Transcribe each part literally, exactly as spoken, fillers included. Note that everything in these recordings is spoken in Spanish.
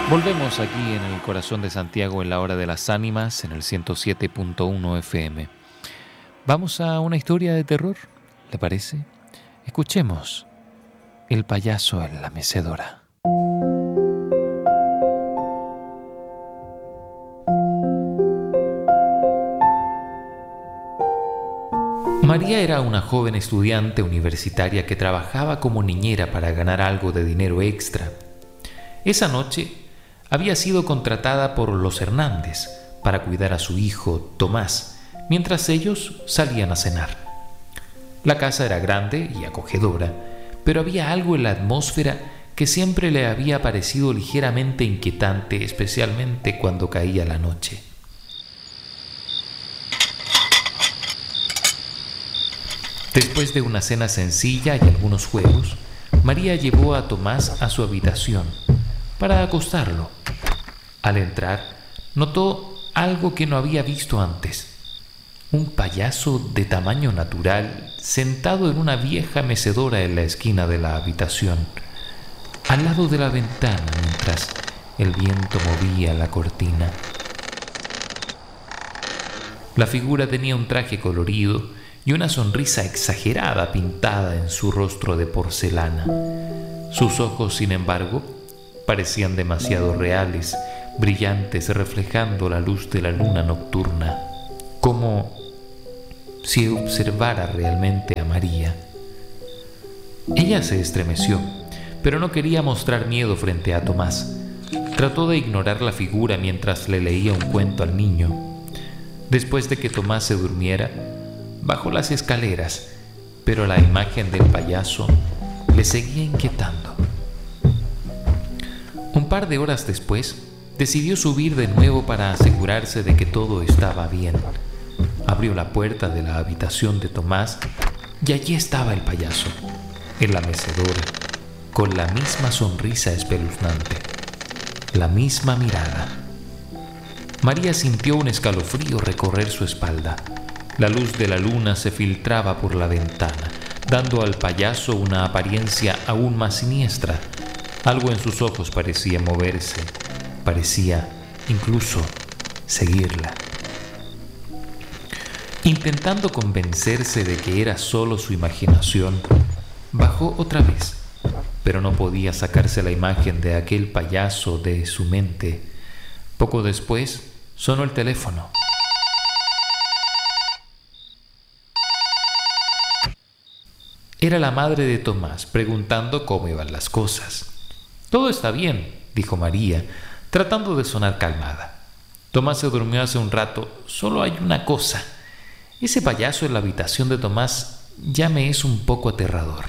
Volvemos aquí en el corazón de Santiago en la hora de las ánimas en el ciento siete punto uno F M. Vamos a una historia de terror, ¿le parece? Escuchemos El payaso en la mecedora. María era una joven estudiante universitaria que trabajaba como niñera para ganar algo de dinero extra. Esa noche había sido contratada por los Hernández para cuidar a su hijo, Tomás, mientras ellos salían a cenar. La casa era grande y acogedora, pero había algo en la atmósfera que siempre le había parecido ligeramente inquietante, especialmente cuando caía la noche. Después de una cena sencilla y algunos juegos, María llevó a Tomás a su habitación para acostarlo. Al entrar, notó algo que no había visto antes: un payaso de tamaño natural sentado en una vieja mecedora en la esquina de la habitación, al lado de la ventana, mientras el viento movía la cortina. La figura tenía un traje colorido y una sonrisa exagerada pintada en su rostro de porcelana. Sus ojos, sin embargo, parecían demasiado reales, brillantes, reflejando la luz de la luna nocturna, como si observara realmente a María. Ella se estremeció, pero no quería mostrar miedo frente a Tomás. Trató de ignorar la figura mientras le leía un cuento al niño. Después de que Tomás se durmiera, bajó las escaleras, pero la imagen del payaso le seguía inquietando. Un par de horas después, decidió subir de nuevo para asegurarse de que todo estaba bien. Abrió la puerta de la habitación de Tomás y allí estaba el payaso, en la mecedora, con la misma sonrisa espeluznante, la misma mirada. María sintió un escalofrío recorrer su espalda. La luz de la luna se filtraba por la ventana, dando al payaso una apariencia aún más siniestra. Algo en sus ojos parecía moverse, parecía incluso seguirla. Intentando convencerse de que era solo su imaginación, bajó otra vez, pero no podía sacarse la imagen de aquel payaso de su mente. Poco después, sonó el teléfono. Era la madre de Tomás, preguntando cómo iban las cosas. «Todo está bien», dijo María, tratando de sonar calmada. «Tomás se durmió hace un rato. Solo hay una cosa. Ese payaso en la habitación de Tomás ya me es un poco aterrador».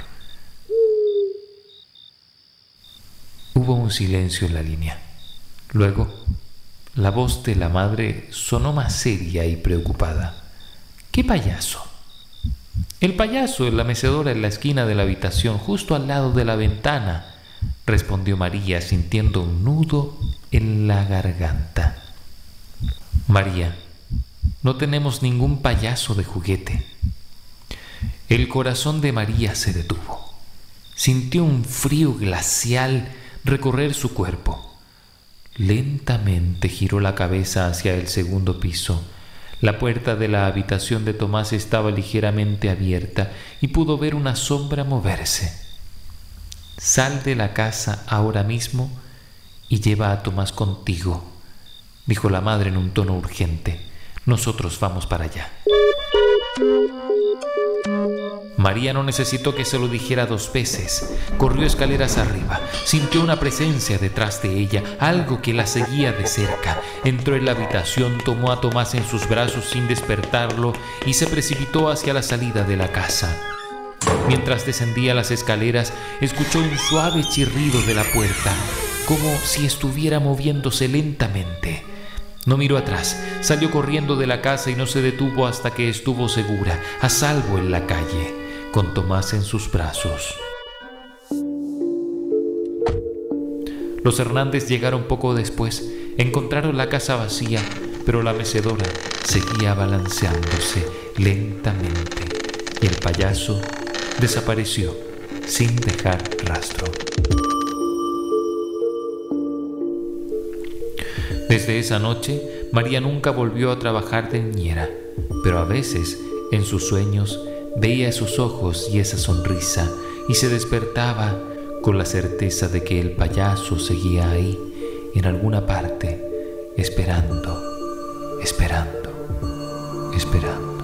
Hubo un silencio en la línea. Luego, la voz de la madre sonó más seria y preocupada. «¿Qué payaso?» «El payaso en la mecedora en la esquina de la habitación, justo al lado de la ventana», respondió María, sintiendo un nudo en la garganta. «María, no tenemos ningún payaso de juguete». El corazón de María se detuvo. Sintió un frío glacial recorrer su cuerpo. Lentamente giró la cabeza hacia el segundo piso. La puerta de la habitación de Tomás estaba ligeramente abierta y pudo ver una sombra moverse. «Sal de la casa ahora mismo y lleva a Tomás contigo», dijo la madre en un tono urgente. «Nosotros vamos para allá». María no necesitó que se lo dijera dos veces. Corrió escaleras arriba. Sintió una presencia detrás de ella, algo que la seguía de cerca. Entró en la habitación, tomó a Tomás en sus brazos sin despertarlo y se precipitó hacia la salida de la casa. Mientras descendía las escaleras, escuchó un suave chirrido de la puerta, como si estuviera moviéndose lentamente. No miró atrás, salió corriendo de la casa y no se detuvo hasta que estuvo segura, a salvo en la calle, con Tomás en sus brazos. Los Hernández llegaron poco después. Encontraron la casa vacía, pero la mecedora seguía balanceándose lentamente y el payaso desapareció sin dejar rastro. Desde esa noche, María nunca volvió a trabajar de niñera, pero a veces, en sus sueños, veía esos ojos y esa sonrisa y se despertaba con la certeza de que el payaso seguía ahí, en alguna parte, esperando, esperando, esperando.